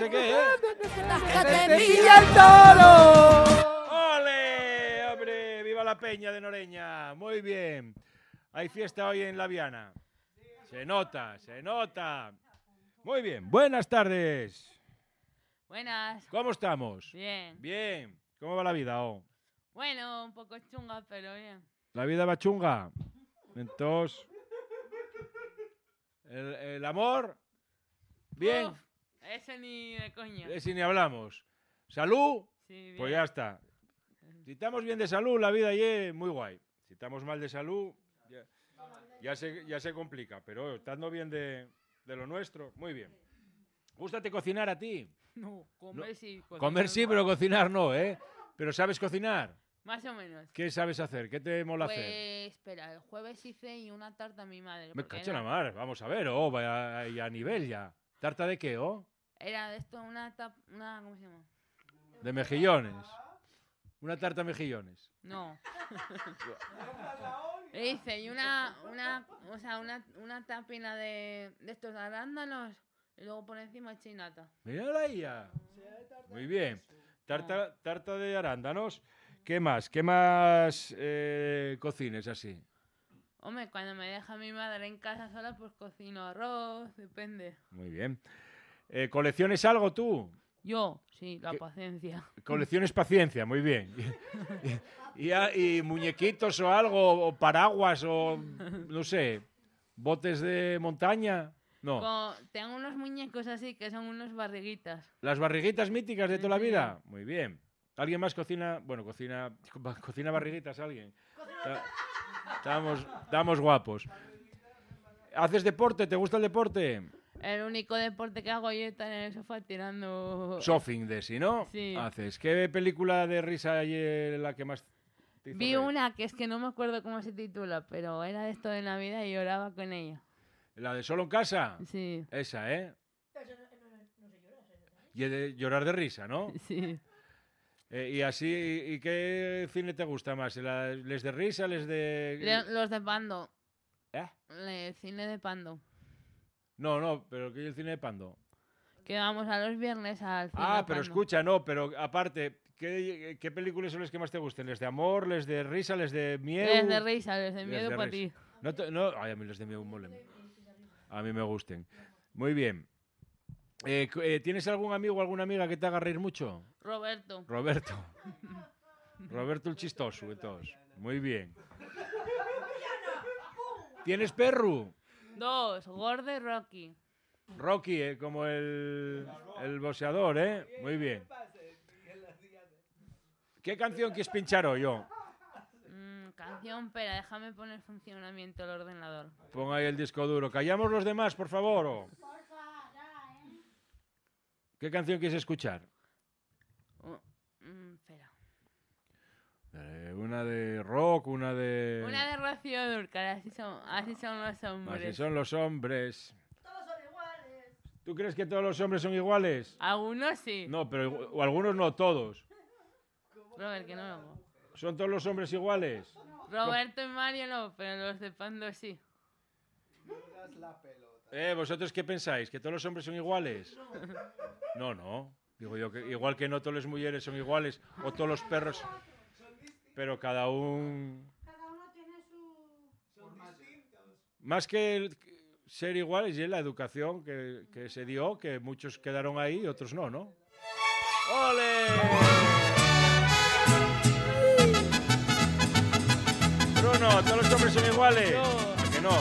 sé qué, ¿eh? ¡Que te pilla el toro! ¡Ole! ¡Hombre! ¡Viva la Peña de Noreña! Muy bien. Hay fiesta hoy en La Viana. Se nota, se nota. Muy bien. Buenas tardes. Buenas. ¿Cómo estamos? Bien. Bien. ¿Cómo va la vida? Oh? Bueno, un poco chunga, pero bien. ¿La vida va chunga? Entonces, ¿el amor? Bien. Uf, ese ni de coña. Si ni hablamos. ¿Salud? Sí, bien. Pues ya está. Si estamos bien de salud, la vida ya muy guay. Si estamos mal de salud, ya se complica. Pero estando bien de lo nuestro, muy bien. ¿Gústate cocinar a ti? No, comer No. sí. Comer sí, pero cocinar no, ¿eh? ¿Pero sabes cocinar? Más o menos. ¿Qué sabes hacer? ¿Qué te mola Pues, hacer? espera, el jueves hice y una tarta a mi madre. Me porque cacho en la mar. Vamos a ver, vaya a nivel ya. ¿Tarta de qué, Era de esto una ¿cómo se llama? De mejillones. Una tarta mejillones. No. Le hice y una tapina de estos arándanos y luego por encima chinata. Mírala ya. Muy bien. Tarta de arándanos. ¿Qué más? ¿Qué más cocines así? Hombre, cuando me deja mi madre en casa sola, pues cocino arroz, depende. Muy bien. ¿Colecciones algo tú? Yo, sí, la ¿Qué? paciencia. Colecciones paciencia, muy bien. ¿Y muñequitos o algo? ¿O paraguas? ¿O no sé? ¿Botes de montaña? No. Tengo unos muñecos así que son unos barriguitas. ¿Las barriguitas míticas de toda la Sí. vida? Muy bien. ¿Alguien más cocina? Bueno, cocina barriguitas, ¿alguien? Estamos guapos. ¿Haces deporte? ¿Te gusta el deporte? El único deporte que hago yo es estar en el sofá tirando... Shopping de sí, ¿no? Sí. Haces. ¿Qué película de risa hay la que más te hizo Vi reír? una que es que no me acuerdo cómo se titula, pero era de esto de Navidad y lloraba con ella. ¿La de Solo en Casa? Sí, Esa, ¿eh? Y de llorar de risa, ¿no? sí. Y así, ¿y qué cine te gusta más? ¿Les de risa, les de...? Los de Pando. ¿Eh? El cine de Pando. No, pero ¿qué es el cine de Pando? Que vamos a los viernes al cine Ah, de pero Pando. escucha, no, pero aparte, ¿qué películas son las que más te gusten? ¿Les de amor, les de risa, les de miedo? Les de risa, les de Les miedo de para risa. ti. Ay, a mí les de miedo molen. A mí me gusten. Muy bien. ¿Tienes algún amigo o alguna amiga que te haga reír mucho? Roberto. Roberto. Roberto el chistoso, entonces. Muy bien. ¿Tienes perro? 2, Gordo y Rocky. Rocky, como el boxeador, ¿eh? Muy bien. ¿Qué canción quieres pinchar hoy, yo? Canción, pero déjame poner en funcionamiento el ordenador. Pon ahí el disco duro. Callamos los demás, por favor. ¿Qué canción quieres escuchar? Espera. Una de rock, una de... Una de Rocío Dúrcal, así son los hombres. Así son los hombres. ¿Tú crees que todos los hombres son iguales? Algunos sí. No, pero o algunos no, todos. Robert, que no lo hago. ¿Son todos los hombres iguales? Roberto y Mario no, pero los de Pando sí. ¿Vosotros qué pensáis? ¿Que todos los hombres son iguales? No. Digo yo que igual que no todas las mujeres son iguales o todos los perros. Pero cada uno tiene su... Más que ser iguales y la educación que se dio, que muchos quedaron ahí y otros no, ¿no? ¡Ole! Bruno, todos los hombres son iguales. No.